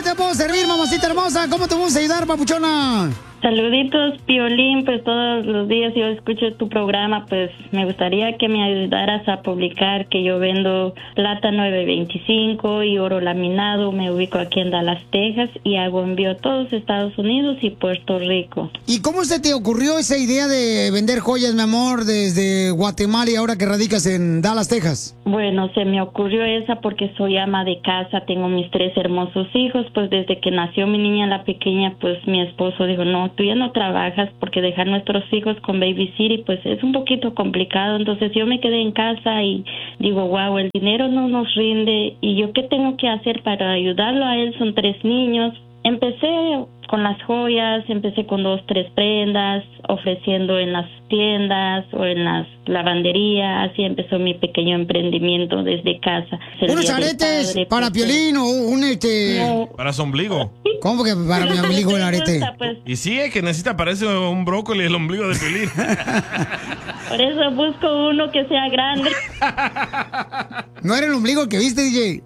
te puedo servir, mamacita hermosa? ¿Cómo te vamos a ayudar, papuchona? Saluditos, Piolín, pues todos los días yo escucho tu programa, pues me gustaría que me ayudaras a publicar que yo vendo plata 925 y oro laminado, me ubico aquí en Dallas, Texas y hago envío a todos Estados Unidos y Puerto Rico. ¿Y cómo se te ocurrió esa idea de vender joyas, mi amor, desde Guatemala y ahora que radicas en Dallas, Texas? Bueno, se me ocurrió esa porque soy ama de casa, tengo mis 3 hermosos hijos, pues desde que nació mi niña la pequeña, pues mi esposo dijo, no, tú ya no trabajas porque dejar nuestros hijos con babysitter pues es un poquito complicado, entonces yo me quedé en casa y digo, wow, el dinero no nos rinde y yo qué tengo que hacer para ayudarlo a él, son 3 niños. Empecé con las joyas, empecé con 2, 3 prendas, ofreciendo en las tiendas o en las lavanderías, así empezó mi pequeño emprendimiento desde casa. ¿Unos aretes para Piolín o un No. Para su ombligo. ¿Cómo que para mi ombligo el arete? Pues. Y sí, es que necesita, parece un brócoli el ombligo de Piolín. Por eso busco uno que sea grande. ¿No era el ombligo que viste, DJ?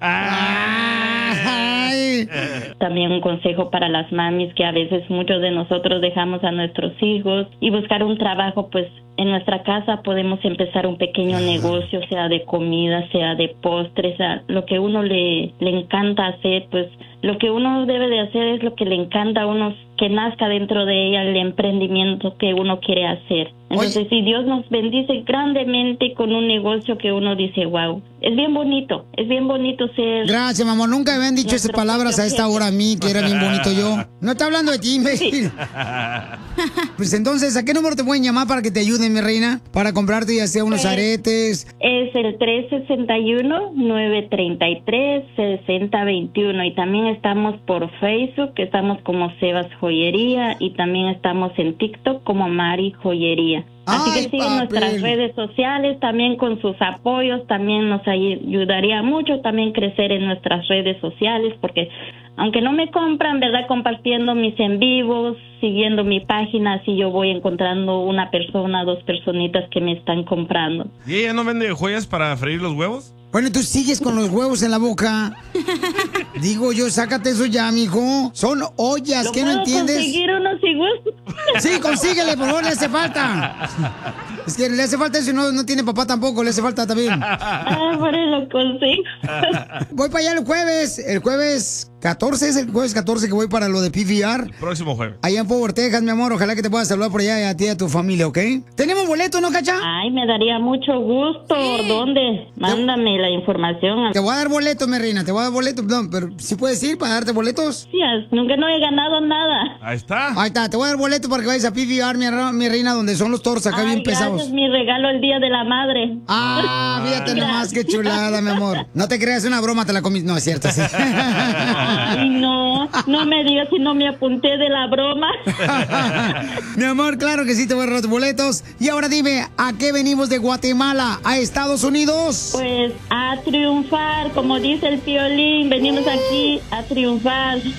Ay. También un consejo para las mamis que a veces muchos de nosotros dejamos a nuestros hijos y buscar un trabajo, pues en nuestra casa podemos empezar un pequeño negocio, sea de comida, sea de postres, sea lo que uno le encanta hacer, pues lo que uno debe de hacer es lo que le encanta a uno, que nazca dentro de ella el emprendimiento que uno quiere hacer. Entonces, si Dios nos bendice grandemente con un negocio que uno dice, wow, es bien bonito ser... Gracias, mamá, nunca me habían dicho esas palabras a esta hora a mí, que era bien bonito yo. No está hablando de ti, imbécil. Pues entonces, ¿a qué número te pueden llamar para que te ayuden, mi reina? Para comprarte ya sea unos aretes. Es el 361-933-6021 y también estamos por Facebook, que estamos como Sebas Joyería y también estamos en TikTok como Mari Joyería. Así que sigan nuestras redes sociales, también con sus apoyos, también nos ayudaría mucho también crecer en nuestras redes sociales, porque aunque no me compran, ¿verdad? Compartiendo mis en vivos, siguiendo mi página, así yo voy encontrando una persona, 2 personitas que me están comprando. ¿Y ella no vende joyas para freír los huevos? Bueno, tú sigues con los huevos en la boca. Digo yo, sácate eso ya, mijo. Son ollas, ¿qué no entiendes? Conseguir unos y gustos. Sí, consíguele, por favor, le hace falta. Es que le hace falta eso y no tiene papá tampoco, le hace falta también. Por eso lo consigo. Voy para allá el jueves 14, es el jueves 14 que voy para lo de PVR. Próximo jueves. Allá en Fort Worth, Texas, mi amor, ojalá que te puedas saludar por allá a ti y a tu familia, ¿ok? ¿Tenemos boleto, no, Cacha? Ay, me daría mucho gusto. Sí. ¿Dónde? Mándame la información. Te voy a dar boleto, mi reina, te voy a dar boleto, no, pero ¿sí puedes ir para darte boletos? Sí, nunca no he ganado nada. Ahí está. Ahí está, te voy a dar boleto para que vayas a PVR, mi reina, donde son los toros acá bien pesados. Gracias, mi regalo el Día de la Madre. Fíjate nomás, qué chulada, mi amor. No te creas, una broma, te la comí. No, es cierto, sí. Ay, no me digas si no me apunté de la broma. Mi amor, claro que sí, te voy a dar los boletos. Y ahora dime, ¿a qué venimos de Guatemala a Estados Unidos? Pues a triunfar, como dice el Piolín, venimos aquí a triunfar.